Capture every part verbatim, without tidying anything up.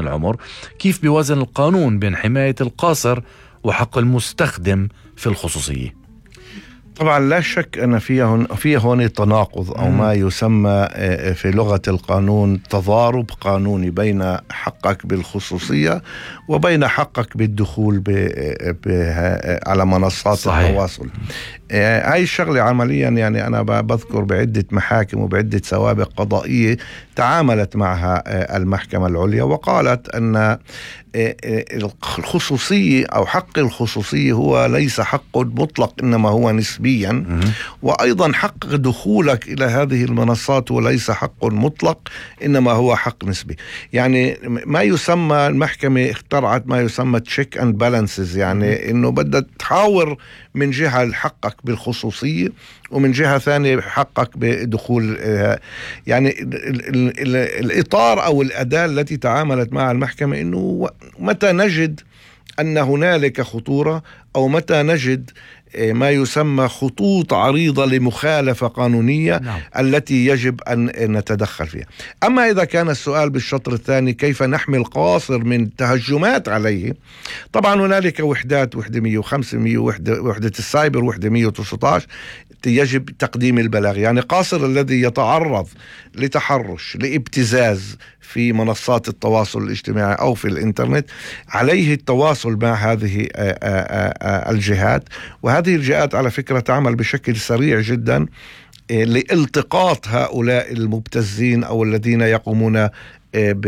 العمر، كيف بيوازن القانون بين حماية القاصر وحق المستخدم في الخصوصية؟ طبعا لا شك أن في هون في هون تناقض أو ما يسمى في لغة القانون تضارب قانوني بين حقك بالخصوصية وبين حقك بالدخول ب ب على منصات صحيح. التواصل. هاي الشغلة عمليا يعني أنا بذكر بعدة محاكم وبعدة سوابق قضائية تعاملت معها المحكمة العليا وقالت أن الخصوصية أو حق الخصوصية هو ليس حق مطلق إنما هو نسبيا، وأيضا حق دخولك إلى هذه المنصات وليس حق مطلق إنما هو حق نسبي. يعني ما يسمى المحكمة اخترعت ما يسمى تشيك أند بالانسز، يعني إنه بدها تحاور من جهة حقك بالخصوصية ومن جهة ثانية حقك بدخول. يعني الإطار أو الأداة التي تعاملت مع المحكمة إنه متى نجد أن هنالك خطورة أو متى نجد ما يسمى خطوط عريضة لمخالفة قانونية نعم. التي يجب أن نتدخل فيها. أما إذا كان السؤال بالشطر الثاني كيف نحمي القاصر من تهجمات عليه، طبعا هنالك وحدات، وحدة مية وخمسة مية وحدة, وحدة السايبر، وحدة مية وتسعة عشر يجب تقديم البلاغ. يعني قاصر الذي يتعرض لتحرش لابتزاز في منصات التواصل الاجتماعي أو في الإنترنت عليه التواصل مع هذه الجهات، وهذه الجهات على فكرة تعمل بشكل سريع جدا لالتقاط هؤلاء المبتزين أو الذين يقومون ب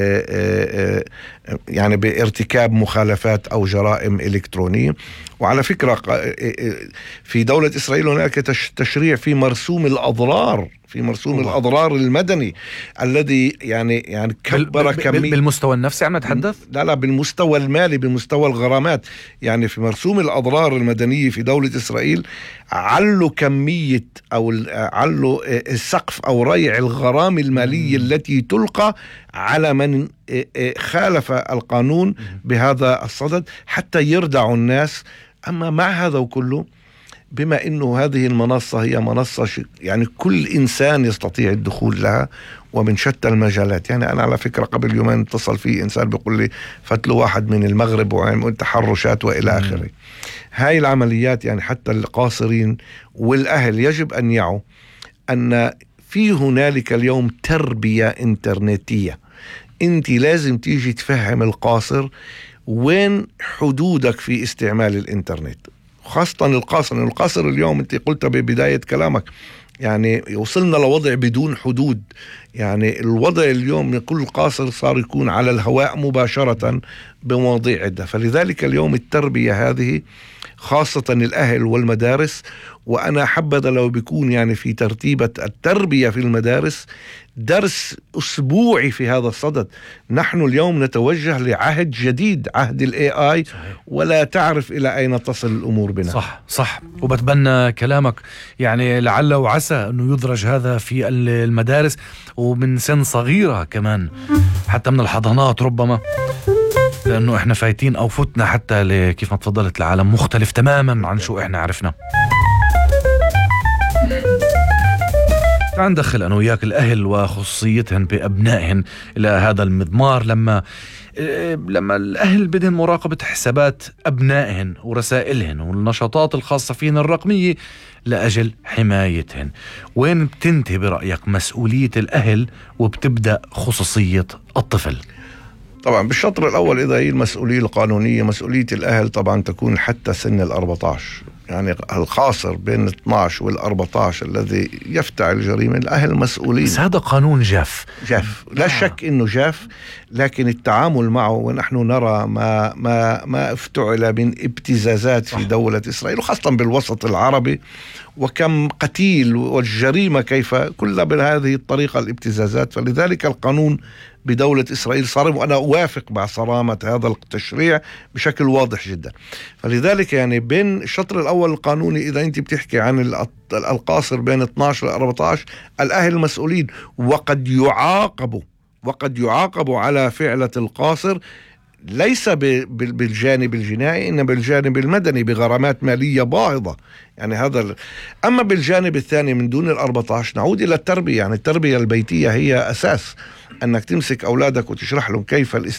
يعني بارتكاب مخالفات أو جرائم إلكترونية. وعلى فكرة في دولة إسرائيل هناك تشريع في مرسوم الأضرار، في مرسوم الله. الأضرار المدني الذي يعني يعني كبر كمية بالمستوى النفسي عم نتحدث؟ لا لا بالمستوى المالي، بالمستوى الغرامات. يعني في مرسوم الأضرار المدنية في دولة إسرائيل علوا كمية أو علوا السقف أو ريع الغرام المالية التي تلقى على من خالف القانون بهذا الصدد حتى يردعوا الناس. أما مع هذا وكله، بما أنه هذه المنصة هي منصة يعني كل إنسان يستطيع الدخول لها ومن شتى المجالات. يعني أنا على فكرة قبل يومين اتصل فيه إنسان بيقول لي فتلوا واحد من المغرب وعمل تحرشات وإلى آخره. هاي العمليات يعني حتى القاصرين والأهل يجب أن يعوا أن في هنالك اليوم تربية إنترنتية. أنت لازم تيجي تفهم القاصر وين حدودك في استعمال الإنترنت، خاصة القاصر. القاصر اليوم أنت قلت ببداية كلامك يعني وصلنا لوضع بدون حدود. يعني الوضع اليوم كل قاصر صار يكون على الهواء مباشرة بمواضيع عدة. فلذلك اليوم التربية هذه خاصة الأهل والمدارس، وأنا حبذا لو بيكون يعني في ترتيبة التربية في المدارس درس أسبوعي في هذا الصدد. نحن اليوم نتوجه لعهد جديد، عهد الاي اي، ولا تعرف إلى أين تصل الأمور بنا. صح صح. وبتبنى كلامك، يعني لعل وعسى أنه يدرج هذا في المدارس ومن سن صغيرة كمان، حتى من الحضانات ربما، لأنه إحنا فايتين أو فتنا حتى كيف ما تفضلت لعالم مختلف تماما عن شو إحنا عرفنا. تعال ندخل أنا وياك الأهل وخصوصيتهن بأبنائهن إلى هذا المضمار. لما لما الأهل بدهم مراقبة حسابات أبنائهن ورسائلهن والنشاطات الخاصة فيهن الرقمية لأجل حمايتهن، وين بتنتهي برأيك مسؤولية الأهل وبتبدأ خصوصية الطفل؟ طبعا بالشطر الأول إذا هي المسؤولية القانونية، مسؤولية الأهل طبعا تكون حتى سن الأربعة عشر. يعني الخاصر بين اثني عشر والأربعة عشر الذي يفتعل جريمة، الأهل مسؤولين. بس هذا قانون جاف جاف لا آه. شك إنه جاف، لكن التعامل معه ونحن نرى ما ما ما افتعل من ابتزازات في دولة إسرائيل وخاصة بالوسط العربي، وكم قتيل والجريمة كيف كلها بهذه الطريقة الابتزازات. فلذلك القانون بدولة إسرائيل صارم، وأنا أوافق مع صرامة هذا التشريع بشكل واضح جدا. فلذلك يعني بين الشطر الأول القانوني إذا أنت بتحكي عن القاصر بين اثني عشر و أربعة عشر، الأهل مسؤولين وقد يعاقبوا وقد يعاقبوا على فعلة القاصر، ليس بالجانب الجنائي إنما بالجانب المدني بغرامات مالية باهظة. يعني هذا ال... أما بالجانب الثاني من دون الأربعة عشر نعود إلى التربية. يعني التربية البيتية هي أساس أنك تمسك أولادك وتشرح لهم كيف